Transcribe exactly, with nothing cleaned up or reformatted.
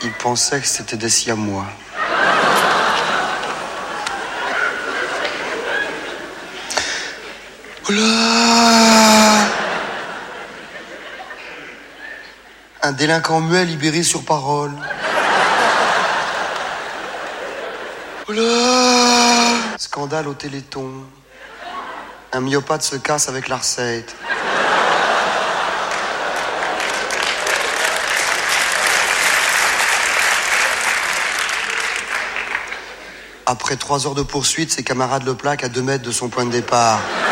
Il pensait que c'était des siamois. Oula! Un délinquant muet libéré sur parole. Oula! Scandale au Téléthon. Un myopathe se casse avec la recette. Après trois heures de poursuite, ses camarades le plaquent à deux mètres de son point de départ.